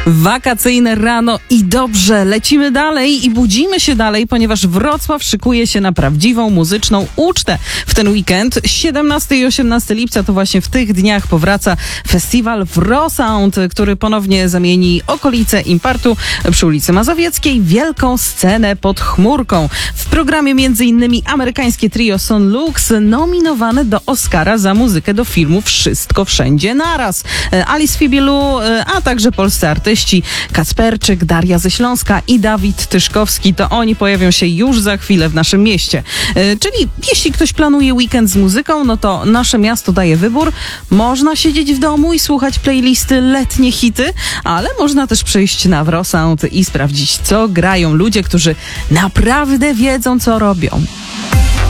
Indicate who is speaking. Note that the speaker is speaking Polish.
Speaker 1: Wakacyjne rano i dobrze, lecimy dalej i budzimy się dalej, ponieważ Wrocław szykuje się na prawdziwą muzyczną ucztę w ten weekend. 17 i 18 lipca to właśnie w tych dniach powraca festiwal Wrosound, który ponownie zamieni okolice Impartu przy ulicy Mazowieckiej wielką scenę pod chmurką. W programie m.in. amerykańskie trio Son Lux nominowane do Oscara za muzykę do filmu Wszystko Wszędzie Naraz. Alice Fibilu, a także polscy artyści Kacperczyk, Daria ze Śląska i Dawid Tyszkowski. To oni pojawią się już za chwilę w naszym mieście. Czyli jeśli ktoś planuje weekend z muzyką, no to nasze miasto daje wybór. Można siedzieć w domu i słuchać playlisty letnie hity, ale można też przyjść na Wrosound i sprawdzić, co grają ludzie, którzy naprawdę wiedzą, co robią.